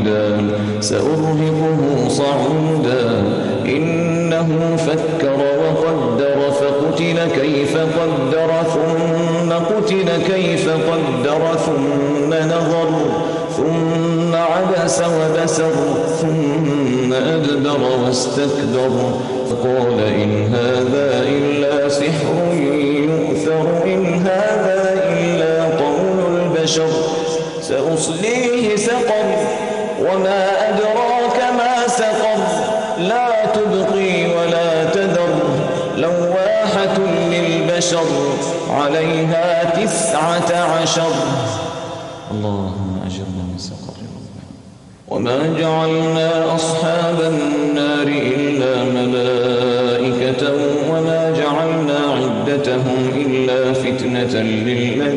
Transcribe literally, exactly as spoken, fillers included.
عنيدا سأرهقه صعودا إنه فكر وقدر فقتل كيف قدر ثم قتل كيف قدر ثم نظر ثم عبس وبسر ثم أدبر واستكبر فقال إن هذا إلا سحر يؤثر إن هذا إلا قول البشر سأصليه سقر وما أدراك ما سقر لا تبقي ولا تذر لواحة للبشر عليها تسعة عشر اللهم أجرنا من سقر وما جعلنا أصحاب النار إلا ملائكة وما جعلنا عدتهم إلا فتنة للذين